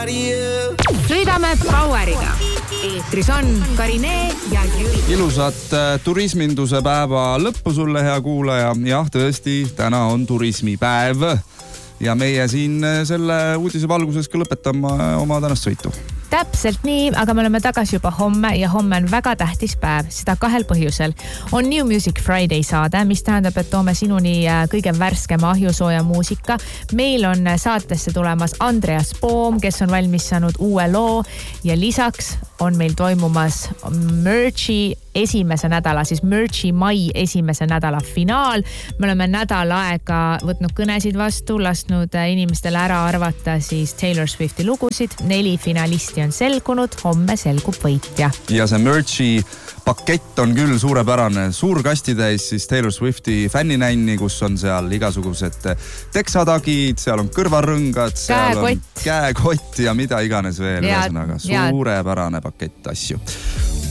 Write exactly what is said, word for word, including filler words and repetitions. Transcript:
Sõidame Poweriga. Eetris on Karinee ja Jüri. Ilusat turisminduse päeva lõppu sulle, hea kuulaja. Jah, tõesti, täna on turismipäev. Ja meie siin selle uudise valguses ka lõpetame oma tänast sõitu. Täpselt nii, aga me oleme tagasi juba homme ja homme on väga tähtis päev, seda kahel põhjusel. On New Music Friday saade, mis tähendab, et toome sinuni kõige värskema ahjusooja muusika. Meil on saatesse tulemas Andreas Poom, kes on valmis saanud uue loo ja lisaks on meil toimumas Merchi esimese nädala, siis Merchi mai esimese nädala finaal. Me oleme nädal aega võtnud kõnesid vastu, lasknud inimestele ära arvata siis Taylor Swifti lugusid. Neli finalisti on selgunud, homme selgub võitja. Ja see Merchi pakett on küll suurepärane. Suur kastitäis siis Taylor Swifti fänninänni, kus on seal igasugused teksatagid, seal on kõrvarõngad, seal käekott. on käekott ja mida iganes veel. Ja, suurepärane pakett asju.